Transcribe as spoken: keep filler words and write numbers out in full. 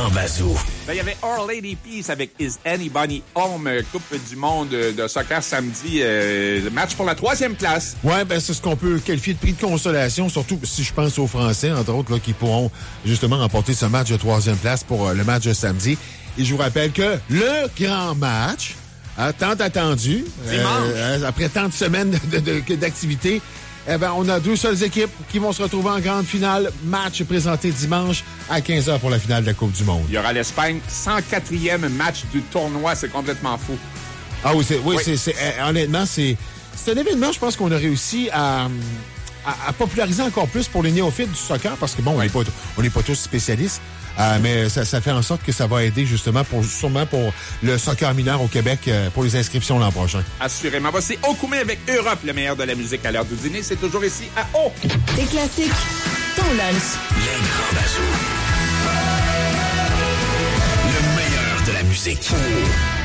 Grand Bazou. Ben, il y avait Our Lady Peace avec Is Anybody Home, Coupe du monde de soccer samedi, euh, le match pour la troisième place. Ouais, ben c'est ce qu'on peut qualifier de prix de consolation, surtout si je pense aux Français, entre autres, là, qui pourront justement remporter ce match de troisième place pour euh, le match de samedi. Et je vous rappelle que le grand match, hein, tant attendu, euh, après tant de semaines de, de, de, d'activité, eh ben, on a deux seules équipes qui vont se retrouver en grande finale. Match présenté dimanche à quinze heures pour la finale de la Coupe du monde. Il y aura l'Espagne, cent quatrième match du tournoi. C'est complètement fou. Ah oui, c'est, oui, oui. c'est, c'est euh, honnêtement, c'est, c'est un événement, je pense qu'on a réussi à... À, à populariser encore plus pour les néophytes du soccer, parce que bon, oui. on n'est pas, on n'est pas tous spécialistes, euh, mais ça, ça fait en sorte que ça va aider justement pour, sûrement pour le soccer mineur au Québec euh, pour les inscriptions l'an prochain. Assurément. Voici Okoumé avec Europe, le meilleur de la musique à l'heure du dîner. C'est toujours ici à O. Des classiques, ton lunch. Les Grands Bazou. Le meilleur de la musique.